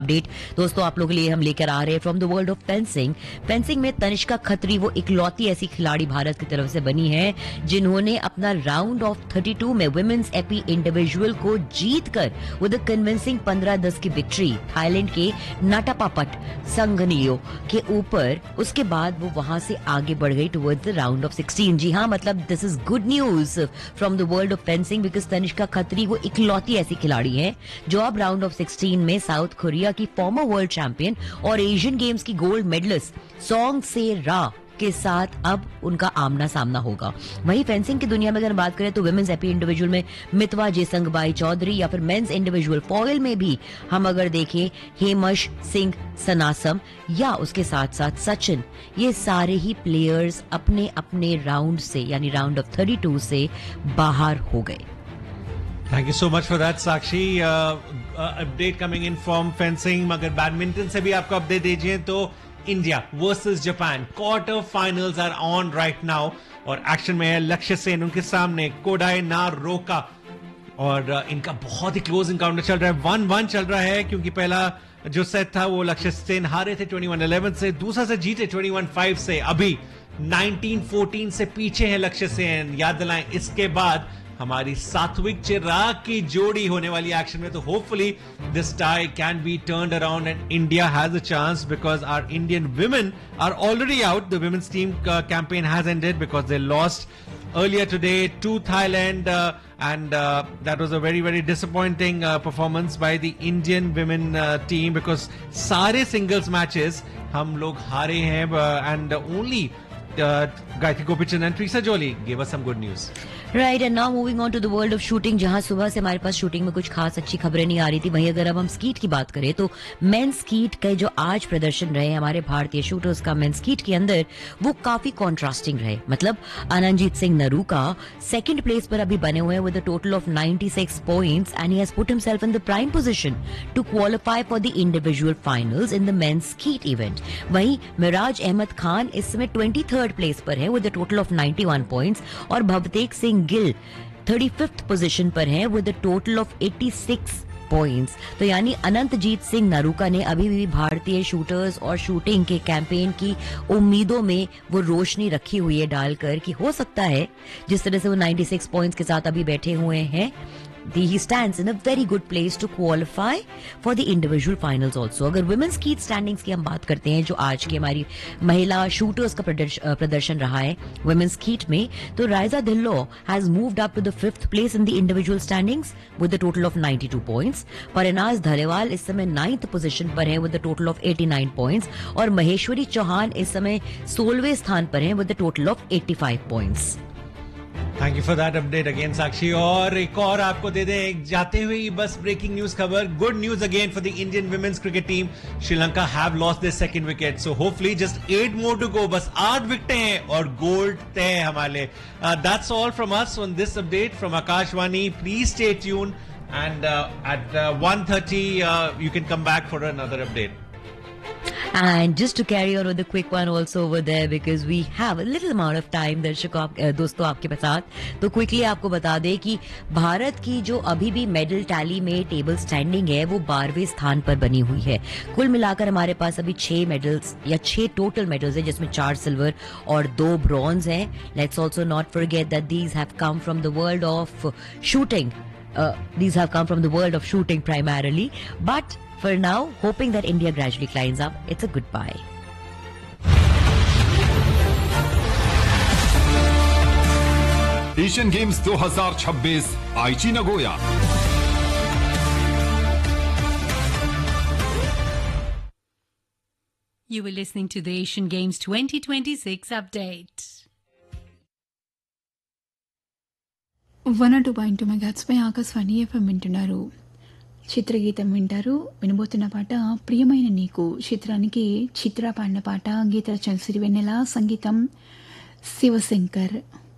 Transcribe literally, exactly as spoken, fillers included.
Update दोस्तों आप लोगों के लिए हम लेकर आ रहे हैं from the world of fencing. Fencing में तनिष्का खत्री वो इकलौती ऐसी खिलाड़ी भारत की तरफ से बनी है जिन्होंने अपना राउंड ऑफ बत्तीस में वुमेन्स एपी इंडिविजुअल को जीतकर विद अ कन्विंसिंग पंद्रह दस की विक्ट्री थाईलैंड के नाटापापट संगनियो के ऊपर, उसके बाद वो वहां से आगे बढ़ गई टुवर्ड्स द राउंड ऑफ सोलह। जी हाँ, मतलब this is good news from the world of fencing because Tanishka Khatri वो इकलौती ऐसी खिलाड़ी है जो अब राउंड ऑफ सोलह में साउथ कोरिया की फॉर्मर वर्ल्ड चैंपियन और एशियन गेम्स की गोल्ड मेडलिस्ट सोंग से रा के साथ अब उनका आमना सामना होगा। वहीं फेंसिंग की दुनिया में अगर बात करें तो वुमेन्स एपी इंडिविजुअल में मितवा जेसंगबाई चौधरी या फिर मेंस इंडिविजुअल फॉयल में भी हम अगर देखें हेमश सिंह सनासम या उसके साथ साथ सचिन, ये सारे ही प्लेयर्स अपने अपने राउंड से यानी राउंड ऑफ बत्तीस से बाहर हो गए। Thank you so much for that, Sakshi. Uh, uh, update coming in from fencing. मगर बैडमिंटन से भी आपको अपडेट दीजिए तो India versus Japan quarter finals are on right now और एक्शन में है लक्ष्य सेन, उनके सामने कोडाई नारोका और uh, इनका बहुत ही क्लोज इनकाउंटर चल रहा है। वन वन चल रहा है क्योंकि पहला जो सेट था वो लक्ष्य सेन हारे थे इक्कीस ग्यारह से, दूसरा से जीते इक्कीस पाँच से। अभी उन्नीस चौदह से पीछे है लक्ष्य सेन। याद दिलाएं इसके बाद हमारी सात्विक चिराग की जोड़ी होने वाली एक्शन में, तो hopefully this tie can be turned around and India has a chance because our Indian women are already out. The women's team campaign has ended because they lost earlier today to Thailand uh, and uh, that was a very very disappointing uh, performance by the Indian women uh, team because सारे singles matches हम लोग हारे हैं uh, and only uh, Gayatri Gopichand and Teresa Jolie gave us some good news. Right and now moving on to the world of shooting, जहां सुबह से हमारे पास shooting में कुछ खास अच्छी खबरें नहीं आ रही थी। वहीं अगर अब हम स्कीट की बात करें तो मेंस स्कीट के जो आज प्रदर्शन रहे हमारे भारतीय शूटर्स का मेंस स्कीट के अंदर वो काफी कॉन्ट्रास्टिंग रहे। मतलब आनंदजीत सिंह नरूका सेकंड प्लेस पर अभी बने हुए हैं विद अ टोटल ऑफ छियानवे points and he has put himself in the prime position to qualify for the individual finals in the mains skeet event. वहीं मिराज अहमद खान इस समय ट्वेंटी थर्ड प्लेस पर है विद अ टोटल ऑफ इक्यानवे points और भवतेक Singh Gill thirty fifth position पर है with a total of छियासी पॉइंट्स। तो यानी अनंतजीत सिंह नरूका ने अभी भी भारतीय शूटर्स और शूटिंग के कैंपेन की उम्मीदों में वो रोशनी रखी हुई है डालकर कि हो सकता है जिस तरह से वो छियानवे पॉइंट्स के साथ अभी बैठे हुए हैं, he stands in a very good place to qualify for the individual finals also. अगर women's skeet standings की हम बात करते हैं जो आज की हमारी महिला शूटर्स का प्रदर्शन रहा है women's skeet में, तो राइजा धिल्लो has moved up to the fifth place in the individual standings with a total of ninety-two points. परिनाज धलेवाल इस समय नाइन्थ पोजीशन पर है with a total of eighty-nine points और महेश्वरी चौहान इस समय सोलहवें स्थान पर है with a total of eighty-five points. Thank you for that update again साक्षी। और एक और आपको दे दें जाते हुए बस ब्रेकिंग न्यूज खबर, good news again for the Indian women's cricket team. Sri Lanka have lost their second wicket, so hopefully just eight more to go. बस आठ विकेटें हैं और गोल्ड तय है हमारे। That's all from us on this update from Akashvani. Please stay tune and eight one thirty uh, you can come back for another update. And just to carry on with the quick one also over there because we have a little amount of time दर्शकों आप, दोस्तों आपके साथ, तो quickly आपको बता दें कि भारत की जो अभी भी मेडल टैली में टेबल स्टैंडिंग है वो बारहवें स्थान पर बनी हुई है। कुल मिलाकर हमारे पास अभी छह मेडल्स या छह टोटल मेडल्स है जिसमें चार सिल्वर और दो ब्रॉन्ज हैं। Let's also not forget that these have come from the world of shooting. These have come from the world of shooting primarily, but for now, hoping that India gradually climbs up, it's a goodbye. Asian games दो हज़ार छब्बीस आईची Nagoya. You were listening to the Asian Games twenty twenty-six update. One two point two మెగాట్స్ pi Akashvani FM వింటున్నారు. చిత్రగీతం వింటారు. వినబోతున్న పాట ప్రియమైన నీకు చిత్రానికి చిత్ర పాడిన పాట. గీత రచన సిరివెన్నెల, సంగీతం శివశంకర్.